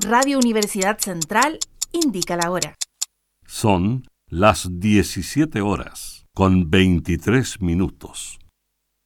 Radio Universidad Central indica la hora. Son las 17 horas con 23 minutos.